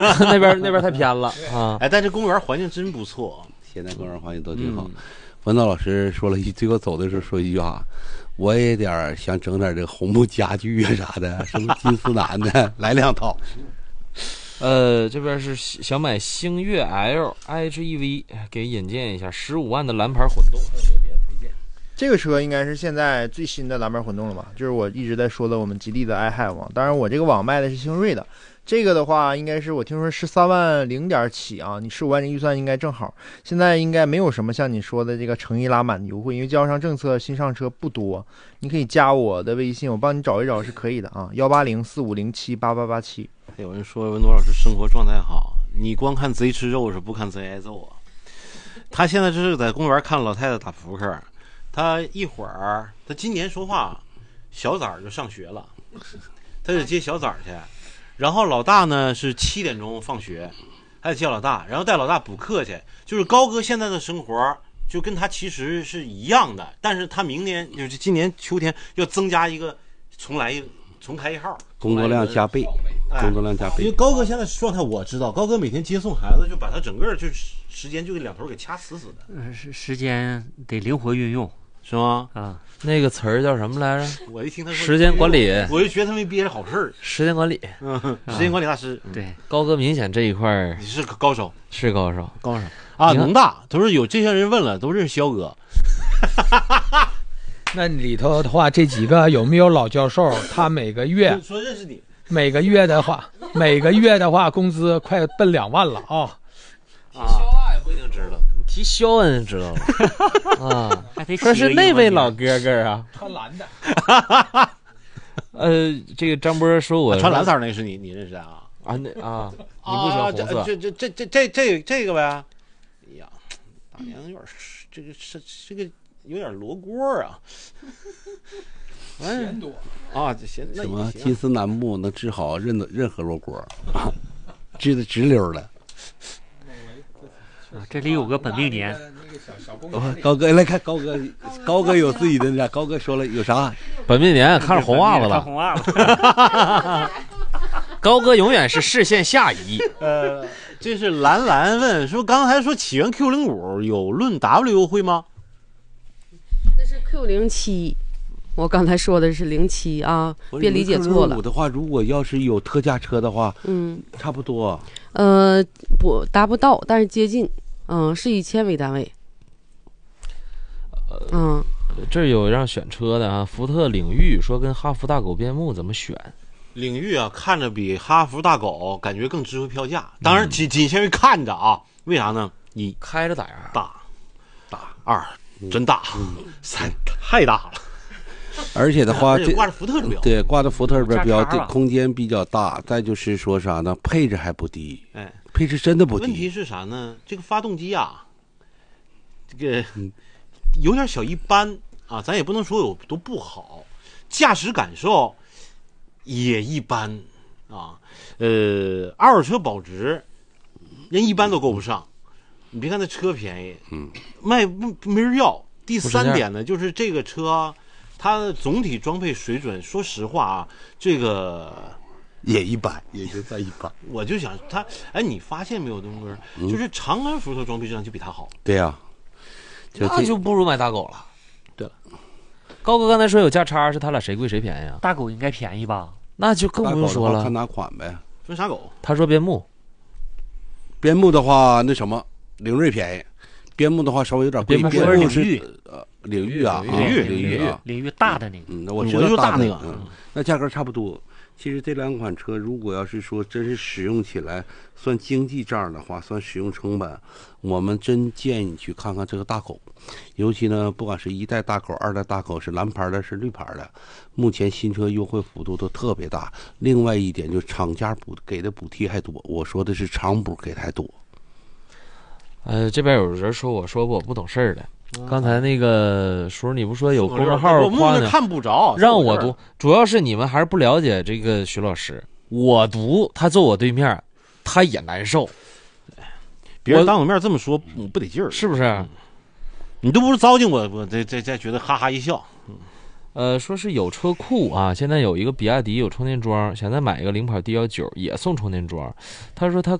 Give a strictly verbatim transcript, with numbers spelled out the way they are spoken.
那边那边太偏了啊！ 哎，但这公园环境真不错， 现在公园环境都挺好。嗯、文道老师说了一，最后走的时候说一句话，我也点想整点这个红木家具啊啥的，什么金丝楠的，来两套。 呃，这边是想买星越 L I H E V， 给引荐一下，十五万的蓝牌混动，还有没有别的推荐？ 这个车应该是现在最新的蓝牌混动了吧？就是我一直在说的我们吉利的 i have 网，当然我这个网卖的是星瑞的。这个的话，应该是我听说十三万零点起啊，你十五万这预算应该正好。现在应该没有什么像你说的这个诚意拉满的优惠，因为经销商政策新上车不多。你可以加我的微信，我帮你找一找是可以的啊，幺八零四五零七八八八七。 有人说文铎老师生活状态好，你光看贼吃肉是不看贼挨揍啊。他现在这是在公园看老太太打扑克，他一会儿他今年说话，小崽儿就上学了，他得接小崽儿去。然后老大呢是七点钟放学，还得接老大，然后带老大补课去。就是高哥现在的生活就跟他其实是一样的，但是他明年就是今年秋天要增加一个，重来一重开一号， 工作量加倍，工作量加倍。 因为高哥现在状态我知道，高哥每天接送孩子就把他整个就时间就给两头给掐死死的。 嗯，时时间得灵活运用， 是吗？ 啊。 那个词儿叫什么来着？ 我一听他说时间管理， 我就觉得他没憋着好事儿。 时间管理， 嗯，时间管理大师。 嗯、对， 高哥明显这一块你是高手， 是高手， 高手啊！农大都是有这些人问了，都认识肖哥。 那里头的话，这几个有没有老教授？他每个月说认识你， 每个月的话，每个月的话，工资快奔两万了啊！ 啊，肖大也不一定知道。提肖恩知道了啊，说是那位老哥哥啊， 穿蓝的。 呃，这个张波说我穿蓝色那个是你你认识的啊？ 啊那啊，你不喜欢红色？ 这这这这这这这个呗？哎呀，大娘有点这个是这个有点罗锅啊。 嫌多啊，这嫌什么金丝楠木能治好任任何罗锅，治的直溜的。 啊，这里有个本命年。 哦、高哥来看，高哥，高哥有自己的。高哥说了有啥？ 本命年看着红袜子了。 看红袜子。 高哥永远是视线下移。 呃，这是兰兰问说，刚才说起源 Q 零五有论 W 优惠吗？ 那是 Q 零七。我刚才说的是零七啊，别理解错了。 我的话，如果要是有特价车的话， 嗯， 差不多。 呃，不达不到，但是接近，嗯，是以千为单位。嗯， 这有让选车的啊，福特领域说跟哈弗大狗边牧怎么选？ 领域啊，看着比哈弗大狗感觉更值回票价，当然仅仅限于看着啊，为啥呢？一开着咋样？ 大，大二真大，嗯、三太大了。 而且的话，这挂着福特标， 对，挂着福特标标，这空间比较大。再就是说啥呢？配置还不低， 哎， 配置真的不低。 问题是啥呢？这个发动机啊，这个有点小一般啊，咱也不能说有多不好，驾驶感受也一般啊。呃，二手车保值，人一般都够不上。你别看那车便宜，嗯，卖不没人要。第三点呢，就是这个车。它的总体装配水准，说实话啊，这个也一般，也就在一般。 我就想它，哎，你发现没有，东哥，嗯、就是长安福特装配质量就比它好。 对呀、啊， 就那就不如买大狗了。 对了， 高哥刚才说有价差，是他俩谁贵谁便宜啊？ 大狗应该便宜吧？ 那就更不用说了。 看哪款呗？ 说啥狗？ 他说边牧。 边牧的话，那什么，凌锐便宜。边牧的话稍微有点贵。 边牧是领域， 呃，领域啊， 领域， 领域啊， 领域大的那个。 嗯，我知道大那个， 嗯，那价格差不多。其实这两款车，如果要是说真是使用起来算经济账的话，算使用成本，我们真建议你去看看这个大狗。尤其呢，不管是一代大狗、二代大狗，是蓝牌的，是绿牌的，目前新车优惠幅度都特别大。另外一点，就厂家补给的补贴还多，我说的是厂补给的还多。 呃，这边有人说我说我不懂事儿的。刚才那个叔，你不说有公众号夸呢？ 看不着， 让我读，主要是你们还是不了解这个徐老师。我读，他坐我对面，他也难受。 别人当我面这么说，我不得劲儿， 是不是？ 你都不是糟践我，我这这这觉得哈哈一笑。 呃，说是有车库啊，现在有一个比亚迪有充电桩，想再买一个零跑 D 幺九也送充电桩。他说他